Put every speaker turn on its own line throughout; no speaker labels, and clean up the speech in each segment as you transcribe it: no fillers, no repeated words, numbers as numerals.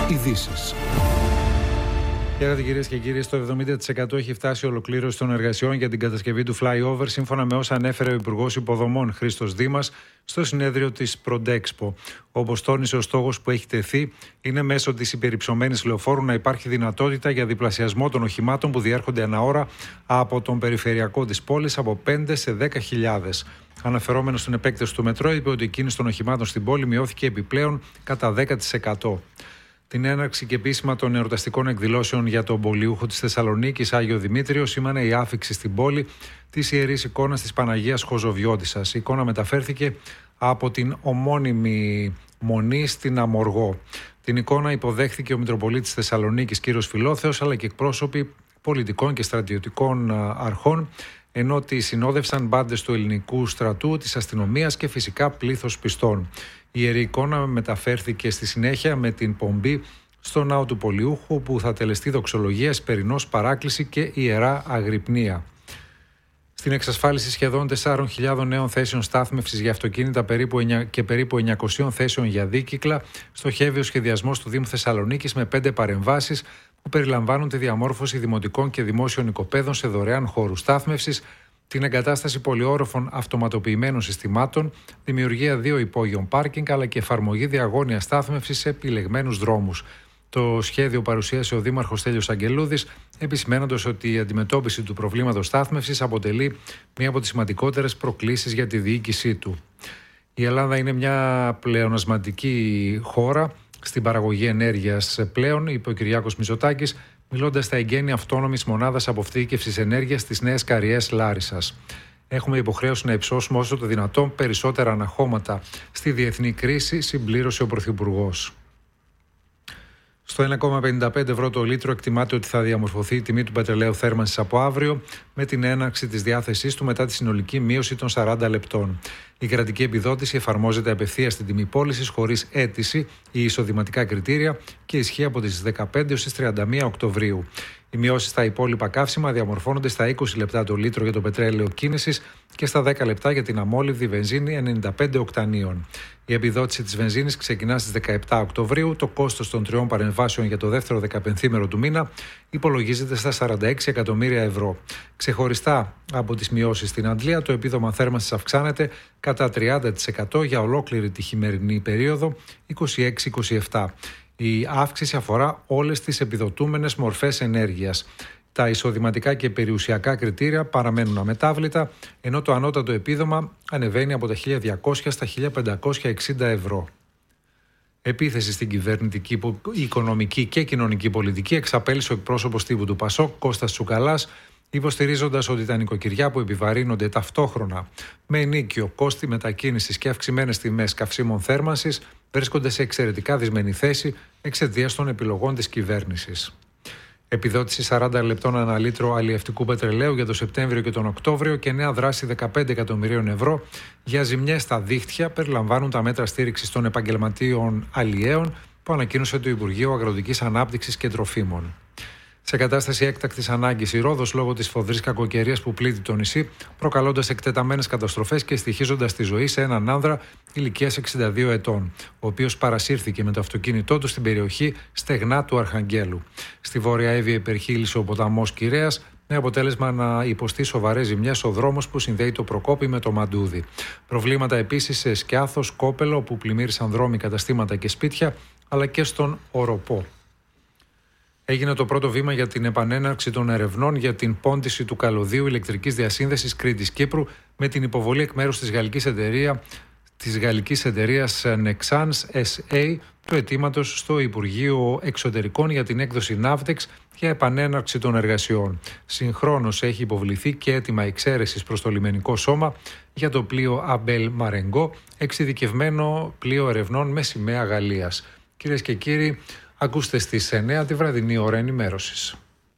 Ειδήσεις.
Χαίρετε κυρίες και κύριοι, στο 70% έχει φτάσει η ολοκλήρωση των εργασιών για την κατασκευή του flyover, σύμφωνα με όσα ανέφερε ο Υπουργός Υποδομών Χρήστος Δήμας στο συνέδριο της Prodexpo. Όπως τόνισε, ο στόχος που έχει τεθεί είναι μέσω της υπερυψωμένης λεωφόρου να υπάρχει δυνατότητα για διπλασιασμό των οχημάτων που διέρχονται ανά ώρα από τον περιφερειακό της πόλης από 5 σε 10.000. Αναφερόμενος στην επέκταση του μετρό, είπε ότι η κίνηση των οχημάτων στην πόλη μειώθηκε επιπλέον κατά 10%. Την έναρξη και επίσημα των εορταστικών εκδηλώσεων για τον πολιούχο της Θεσσαλονίκης, Άγιο Δημήτριο, σήμανε η άφιξη στην πόλη της ιερής εικόνας της Παναγίας Χοζοβιώτισσας. Η εικόνα μεταφέρθηκε από την ομώνυμη μονή στην Αμοργό. Την εικόνα υποδέχθηκε ο Μητροπολίτης Θεσσαλονίκης κ. Φιλόθεος, αλλά και εκπρόσωποι πολιτικών και στρατιωτικών αρχών, ενώ τη συνόδευσαν μπάντες του ελληνικού στρατού, της αστυνομίας και φυσικά πλήθος πιστών. Η ιερή εικόνα μεταφέρθηκε στη συνέχεια με την πομπή στο ναό του Πολιούχου, που θα τελεστεί δοξολογία, Εσπερινός, παράκληση και ιερά αγρυπνία. Στην εξασφάλιση σχεδόν 4.000 νέων θέσεων στάθμευσης για αυτοκίνητα και περίπου 900 θέσεων για δίκυκλα, στοχεύει ο σχεδιασμός του Δήμου Θεσσαλονίκης με 5 παρεμβάσεις που περιλαμβάνουν τη διαμόρφωση δημοτικών και δημόσιων οικοπαίδων σε δωρεάν χώρους στάθμευσης, την εγκατάσταση πολυόροφων αυτοματοποιημένων συστημάτων, δημιουργία 2 υπόγειων πάρκινγκ, αλλά και εφαρμογή διαγώνια στάθμευσης σε επιλεγμένους δρόμους. Το σχέδιο παρουσίασε ο Δήμαρχος Στέλιος Αγγελούδης, επισημένοντας ότι η αντιμετώπιση του προβλήματος στάθμευσης αποτελεί μία από τις σημαντικότερες προκλήσεις για τη διοίκησή του. Η Ελλάδα είναι μια πλεονασματική χώρα στην παραγωγή ενέργειας πλέον, είπε ο Κυριάκος Μητσοτάκης, μιλώντας στα εγγένεια αυτόνομης μονάδας αποθήκευσης ενέργειας στις Νέες Καριές Λάρισσας. Έχουμε υποχρέωση να υψώσουμε όσο το δυνατόν περισσότερα αναχώματα στη διεθνή κρίση, συμπλήρωσε ο Πρωθυπουργός. Στο 1,55 ευρώ το λίτρο εκτιμάται ότι θα διαμορφωθεί η τιμή του πετρελαίου θέρμανσης από αύριο, με την έναρξη της διάθεσής του μετά τη συνολική μείωση των 40 λεπτών. Η κρατική επιδότηση εφαρμόζεται απευθείας στην τιμή πώλησης, χωρίς αίτηση ή εισοδηματικά κριτήρια, και ισχύει από τις 15 έως τις 31 Οκτωβρίου. Οι μειώσεις στα υπόλοιπα καύσιμα διαμορφώνονται στα 20 λεπτά το λίτρο για το πετρέλαιο κίνησης και στα 10 λεπτά για την αμόλυβδη βενζίνη 95 οκτανίων. Η επιδότηση της βενζίνης ξεκινά στις 17 Οκτωβρίου. Το κόστος των 3 παρεμβάσεων για το δεύτερο 15ήμερο του μήνα υπολογίζεται στα 46 εκατομμύρια ευρώ. Ξεχωριστά από τις μειώσεις στην Αντλία, το επίδομα θέρμανσης αυξάνεται κατά 30% για ολόκληρη τη χειμερινή περίοδο 26-27. Η αύξηση αφορά όλες τις επιδοτούμενες μορφές ενέργειας. Τα εισοδηματικά και περιουσιακά κριτήρια παραμένουν αμετάβλητα, ενώ το ανώτατο επίδομα ανεβαίνει από τα 1.200 στα 1.560 ευρώ. Επίθεση στην κυβερνητική, οικονομική και κοινωνική πολιτική εξαπέλυσε ο εκπρόσωπος τύπου του ΠΑΣΟΚ, Κώστας Τσουκαλάς, υποστηρίζοντας ότι τα νοικοκυριά που επιβαρύνονται ταυτόχρονα με ενίκιο, κόστη μετακίνησης και αυξημένες τιμές καυσίμων θέρμανσης βρίσκονται σε εξαιρετικά δυσμενή θέση εξαιτίας των επιλογών της κυβέρνησης. Επιδότηση 40 λεπτών ανά λίτρο αλλιευτικού πετρελαίου για τον Σεπτέμβριο και τον Οκτώβριο και νέα δράση 15 εκατομμυρίων ευρώ για ζημιές στα δίχτυα περιλαμβάνουν τα μέτρα στήριξης των επαγγελματίων αλλιέων που ανακοίνωσε το Υπουργείο Αγροτικής Ανάπτυξης και Τροφίμων. Σε κατάσταση έκτακτης ανάγκης η Ρόδος λόγω της φοδρής κακοκαιρίας που πλήττει το νησί, προκαλώντας εκτεταμένες καταστροφές και στοιχίζοντας τη ζωή σε έναν άνδρα ηλικίας 62 ετών, ο οποίος παρασύρθηκε με το αυτοκίνητό του στην περιοχή Στεγνά του Αρχαγγέλου. Στη Βόρεια Εύβοια υπερχείλησε ο ποταμός Κυρέας, με αποτέλεσμα να υποστεί σοβαρές ζημιές ο δρόμος που συνδέει το Προκόπη με το Μαντούδι. Προβλήματα επίσης σε Σκιάθος, Κόπελο, που πλημμύρισαν δρόμοι, καταστήματα και σπίτια, αλλά και στον Οροπό. Έγινε το πρώτο βήμα για την επανέναρξη των ερευνών για την πόντιση του καλωδίου ηλεκτρικής διασύνδεσης Κρήτης-Κύπρου με την υποβολή εκ μέρους της γαλλικής εταιρείας Nexans SA του αιτήματος στο Υπουργείο Εξωτερικών για την έκδοση Navtex για επανέναρξη των εργασιών. Συγχρόνως έχει υποβληθεί και αίτημα εξαίρεσης προς το λιμενικό σώμα για το πλοίο Αμπέλ Μαρεγκό, εξειδικευμένο πλοίο ερευνών με σημαία Γαλλίας. Κυρίες και κύριοι, ακούστε στις 9 τη βραδινή ώρα ενημέρωσης.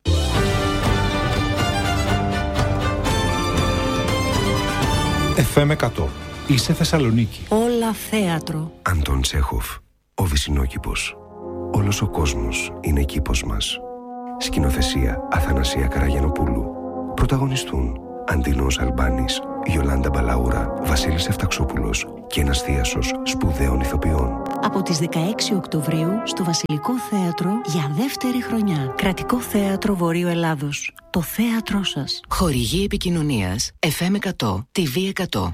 FM 100. Είσαι Θεσσαλονίκη.
Όλα θέατρο.
Αντών Τσέχοφ. Ο Βυσσινόκηπος. Όλος ο κόσμος είναι κήπος μας. Σκηνοθεσία Αθανασία Καραγιανοπούλου. Πρωταγωνιστούν Αντινός Αλμπάνης, Ιολάντα Μπαλαούρα, Βασίλης Εφταξόπουλος και ένας θίασος σπουδαίων ηθοποιών.
Από τις 16 Οκτωβρίου στο Βασιλικό Θέατρο για δεύτερη χρονιά. Κρατικό Θέατρο Βορείου Ελλάδος. Το θέατρό σας.
Χορηγή επικοινωνίας FM 100, TV 100.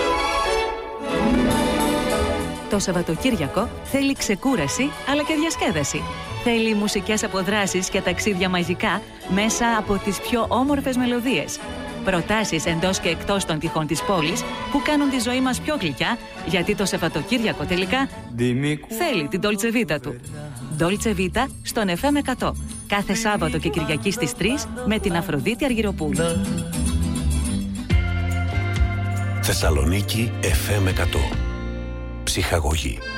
Το Σαββατοκύριακο θέλει ξεκούραση αλλά και διασκέδαση. Θέλει μουσικές αποδράσεις και ταξίδια μαγικά μέσα από τις πιο όμορφες μελωδίες. Προτάσεις εντός και εκτός των τυχών της πόλης που κάνουν τη ζωή μας πιο γλυκιά, γιατί το Σαββατοκύριακο τελικά θέλει την Dolce Vita του. Dolce Vita στον FM 100. Κάθε Σάββατο και Κυριακή στις 3 με την Αφροδίτη Αργυροπούλου.
Θεσσαλονίκη FM 100. Ψυχαγωγή.